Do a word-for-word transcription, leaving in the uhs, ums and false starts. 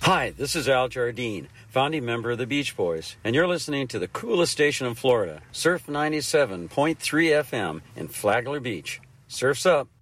Hi, this is Al Jardine, founding member of the Beach Boys, and you're listening to the coolest station in Florida, Surf ninety-seven point three F M in Flagler Beach. Surf's up.